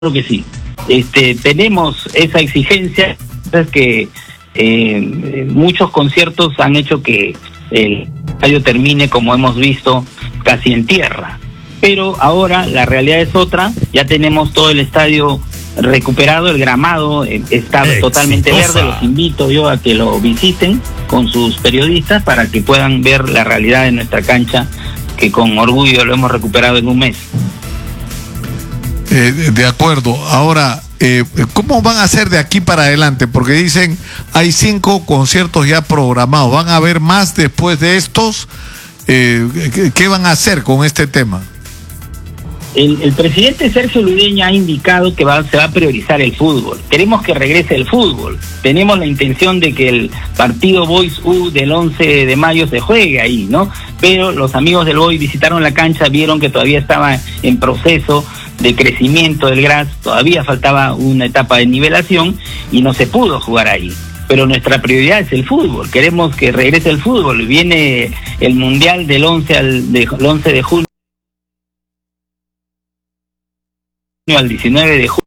Claro que sí. Tenemos esa exigencia, es que muchos conciertos han hecho que el estadio termine, como hemos visto, casi en tierra. Pero ahora la realidad es otra, ya tenemos todo el estadio recuperado, el gramado está totalmente verde. Los invito yo a que lo visiten con sus periodistas para que puedan ver la realidad de nuestra cancha, que con orgullo lo hemos recuperado en un mes. De acuerdo. Ahora, ¿cómo van a hacer de aquí para adelante? Porque dicen, hay 5 conciertos ya programados. ¿Van a haber más después de estos? ¿Qué van a hacer con este tema? El presidente Sergio Ludeña ha indicado que se va a priorizar el fútbol. Queremos que regrese el fútbol. Tenemos la intención de que el partido Boys U del 11 de mayo se juegue ahí, ¿no? Pero los amigos del Boys visitaron la cancha, vieron que todavía estaba en proceso de crecimiento del gras, todavía faltaba una etapa de nivelación y no se pudo jugar ahí. Pero nuestra prioridad es el fútbol, queremos que regrese el fútbol. Viene el Mundial del 11 de junio al 19 de junio.